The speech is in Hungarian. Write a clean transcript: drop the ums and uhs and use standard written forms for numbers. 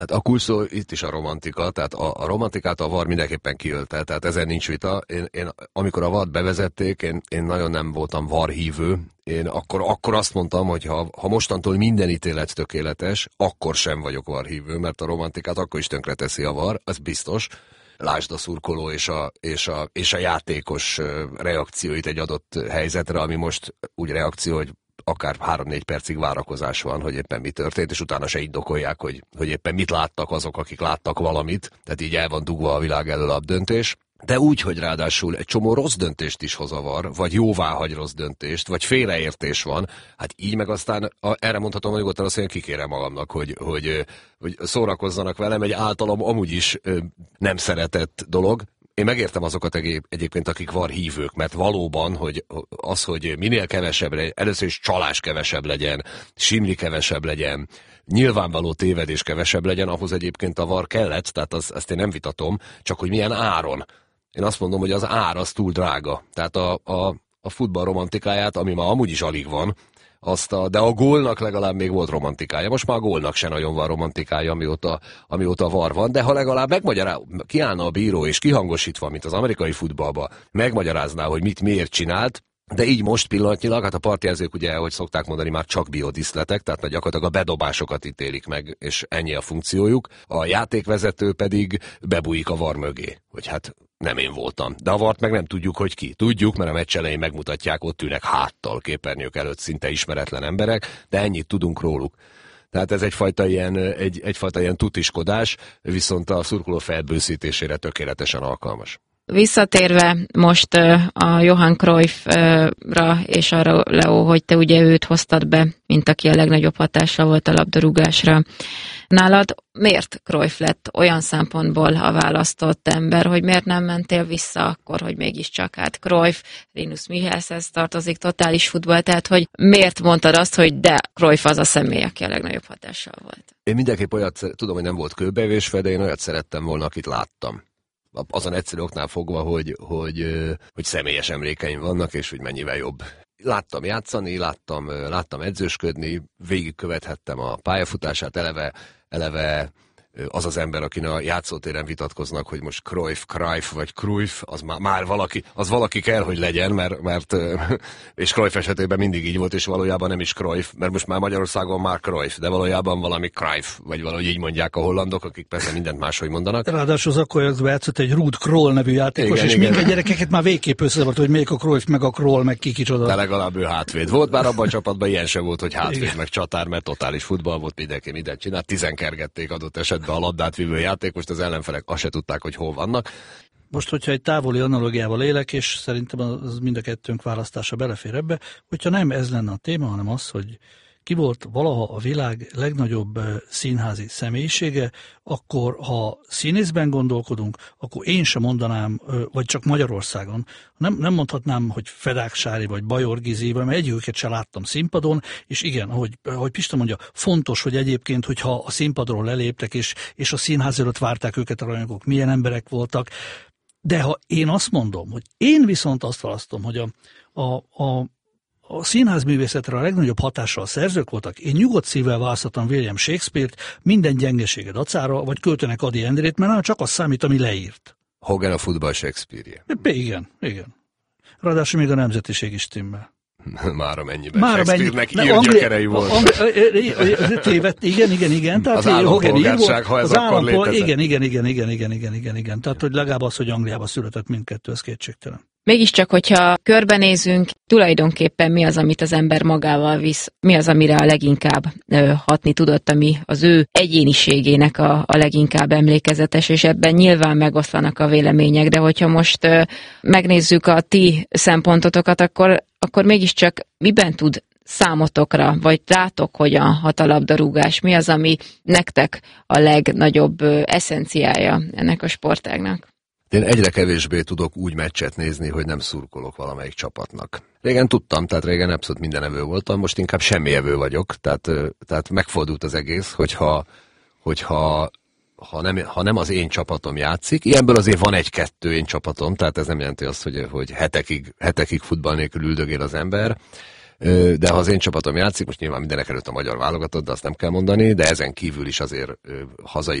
Hát a kulcs szó itt is a romantika, tehát a romantikát a VAR mindenképpen kiölte, tehát ezen nincs vita. Én amikor a VAR-t bevezették, én nagyon nem voltam VAR hívő. Én akkor azt mondtam, hogy ha mostantól minden ítélet tökéletes, akkor sem vagyok VAR hívő, mert a romantikát akkor is tönkreteszi a VAR, ez biztos. Lásd a szurkoló és a játékos reakcióit egy adott helyzetre, ami most úgy reakció, hogy akár 3-4 percig várakozás van, hogy éppen mi történt, és utána se indokolják, hogy éppen mit láttak azok, akik láttak valamit. Tehát így el van dugva a világ elől a döntés. De úgy, hogy ráadásul egy csomó rossz döntést is hoz a VAR, vagy jóváhagy rossz döntést, vagy félreértés van, hát így meg aztán erre mondhatom nyugodtan azt, hogy kikérem magamnak, hogy szórakozzanak velem egy általam amúgy is nem szeretett dolog. Én megértem azokat egyébként, akik VAR hívők, mert valóban, hogy minél kevesebb legyen, először is csalás kevesebb legyen, simli kevesebb legyen, nyilvánvaló tévedés kevesebb legyen, ahhoz egyébként a VAR kellett, tehát ezt én nem vitatom, csak hogy milyen áron. Én azt mondom, hogy az ár az túl drága. Tehát a futball romantikáját, ami már amúgy is alig van, de a gólnak legalább még volt romantikája. Most már a gólnak se nagyon van romantikája, amióta VAR van, de ha legalább kiállna a bíró és kihangosítva, mint az amerikai futballban, megmagyarázná, hogy miért csinált, de így most pillanatnyilag, hát a partjelzők ugye, ahogy szokták mondani, már csak biodiszletek, tehát gyakorlatilag a bedobásokat ítélik meg, és ennyi a funkciójuk. A játékvezető pedig bebújik a VAR mögé, hogy hát nem én voltam. De a VAR-t meg nem tudjuk, hogy ki. Tudjuk, mert a meccs elején megmutatják, ott ülnek háttal képernyők előtt szinte ismeretlen emberek, de ennyit tudunk róluk. Tehát ez egyfajta ilyen tutiskodás, viszont a szurkoló felbőszítésére tökéletesen alkalmas. Visszatérve most a Johan Cruyffra és arra, Leo, hogy te ugye őt hoztad be, mint aki a legnagyobb hatással volt a labdarúgásra. Nálad miért Cruyff lett olyan szempontból a választott ember, hogy miért nem mentél vissza akkor, hogy mégiscsak hát Cruyff, Rinus Michelshez tartozik, totális futball, tehát hogy miért mondtad azt, hogy de Cruyff az a személy, aki a legnagyobb hatással volt? Én mindenképp tudom, hogy nem volt kőbevésve, de én olyat szerettem volna, akit láttam. Azon egyszerű oknál fogva, hogy személyes emlékeim vannak, és hogy mennyivel jobb. Láttam játszani, láttam edzősködni, végigkövethettem a pályafutását, eleve az az ember, akin a játszótéren vitatkoznak, hogy most Cruyff vagy Cruyff, az már valaki kell, hogy legyen, mert és Cruyff esetében mindig így volt, és valójában nem is Cruyff, mert most már Magyarországon már Cruyff, de valójában valami Cruyff, vagy valahogy így mondják a hollandok, akik persze mindent máshogy mondanak. Ráadásul az akkor játszott egy Ruud Krol nevű játékos, igen, és minket gyerekeket már végképp összezavart, hogy még a Cruyff, meg a Krol, meg kicsoda. De legalább ő hátvéd volt, bár abban a csapatban ilyen sem volt, hogy hátvéd, igen, meg csatár, mert totális futball volt, mindenki mindent csinált, 10 kergették adott esetben a labdát vívő játékost, az ellenfelek azt se tudták, hogy hol vannak. Most, hogyha egy távoli analogiával élek, és szerintem az mind a kettőnk választása belefér ebbe, hogyha nem ez lenne a téma, hanem az, hogy ki volt valaha a világ legnagyobb színházi személyisége, akkor ha színészben gondolkodunk, akkor én sem mondanám, vagy csak Magyarországon, nem mondhatnám, hogy Fedák Sári vagy Bajor Gizi, mert egyiküket sem láttam színpadon, és igen, ahogy Pista mondja, fontos, hogy egyébként, hogyha a színpadról leléptek, és a színház előtt várták őket a rajongók, milyen emberek voltak, de ha én azt mondom, hogy én viszont azt választom, hogy a színházművészetre a legnagyobb hatással szerzők voltak. Én nyugodt szívvel választottam William Shakespeare-t, minden gyengesége dacára, vagy költőnek Ady Endrét, mert nem csak az számít, ami leírt. Hogan a futball Shakespeare-je. Igen. Ráadásul még a nemzetiség is timmel. Már amennyiben Shakespeare-nek írgyökerei volt. Tévedt, igen. Tehát az állampolgárság, ha ez akkor létezett. Igen. Tehát, hogy legalább az, hogy Angliában született mindkettő, ez kétségtelen. Mégiscsak, hogyha körbenézünk, tulajdonképpen mi az, amit az ember magával visz, mi az, amire a leginkább hatni tudott, ami az ő egyéniségének a leginkább emlékezetes, és ebben nyilván megoszlanak a vélemények, de hogyha most megnézzük a ti szempontotokat, akkor mégiscsak miben tud számotokra, vagy rátok hogyan hat a labdarúgás? Mi az, ami nektek a legnagyobb eszenciája ennek a sportágnak? Én egyre kevésbé tudok úgy meccset nézni, hogy nem szurkolok valamelyik csapatnak. Régen tudtam, tehát régen abszolút mindenevő voltam, most inkább semmievő vagyok, tehát megfordult az egész, hogyha nem az én csapatom játszik, ilyenből azért van egy-kettő én csapatom, tehát ez nem jelenti azt, hogy hetekig futball nélkül üldögél az ember, de ha az én csapatom játszik, most nyilván mindenek előtt a magyar válogatott, de azt nem kell mondani, de ezen kívül is azért hazai